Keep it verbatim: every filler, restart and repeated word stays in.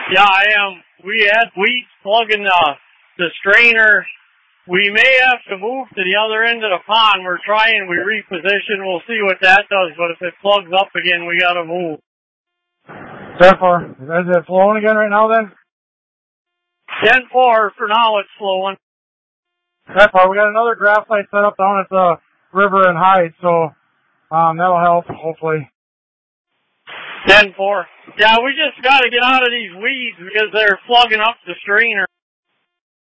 Yeah, I am. We had weeds plugging the, the strainer. We may have to move to the other end of the pond. We're trying, we reposition. We'll see what that does, but if it plugs up again, we gotta move. Therefore, is it flowing again right now then? ten four, for now it's flowing. Therefore, we got another graphite set up down at the river in Hyde, so um, that'll help, hopefully. ten four. Yeah, we just gotta get out of these weeds because they're plugging up the strainer.